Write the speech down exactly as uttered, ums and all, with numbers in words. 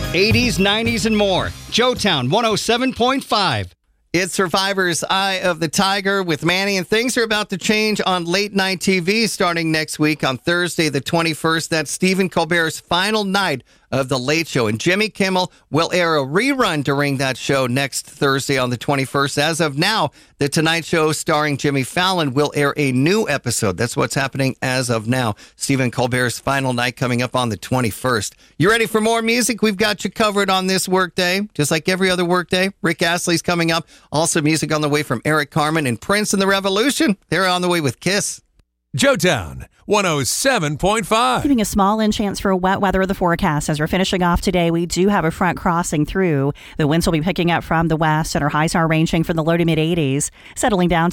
eighties, nineties, and more. Joetown one oh seven point five. It's Survivor's Eye of the Tiger with Manny, and things are about to change on late night T V starting next week on Thursday the twenty-first. That's Stephen Colbert's final night of The Late Show, and Jimmy Kimmel will air a rerun during that show next Thursday on the twenty-first. As of now, The Tonight Show starring Jimmy Fallon will air a new episode. That's what's happening as of now. Stephen Colbert's final night coming up on the twenty-first. You ready for more music? We've got you covered on this workday, just like every other workday. Rick Astley's coming up. Also music on the way from Eric Carmen and Prince and the Revolution. They're on the way with Kiss. Joetown one oh seven point five. Giving a small in chance for wet weather of the forecast. As we're finishing off today, we do have a front crossing through. The winds will be picking up from the west, and our highs are ranging from the low to mid eighties, settling down